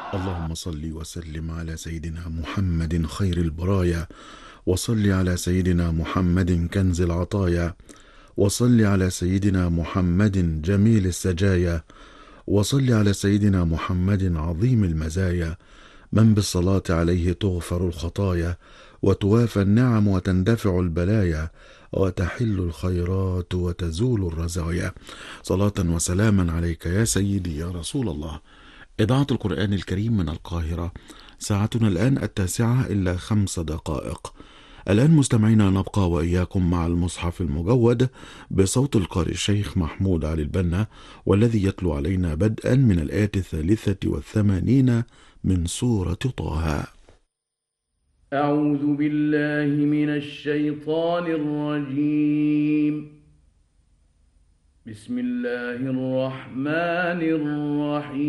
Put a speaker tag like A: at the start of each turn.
A: اللهم صل وسلم على سيدنا محمد خير البرايا، وصل على سيدنا محمد كنز العطايا، وصل على سيدنا محمد جميل السجايا، وصل على سيدنا محمد عظيم المزايا، من بالصلاة عليه تغفر الخطايا، وتوافى النعم وتندفع البلايا، وتحل الخيرات وتزول الرزايا. صلاة وسلاما عليك يا سيدي يا رسول الله. إذاعة القرآن الكريم من القاهرة، ساعتنا الآن 9:05. الآن مستمعينا نبقى وإياكم مع المصحف المجود بصوت القارئ الشيخ محمود علي البنا، والذي يتلو علينا بدءا من الآية 83 من سورة طه.
B: أعوذ بالله من الشيطان الرجيم. بسم الله الرحمن الرحيم.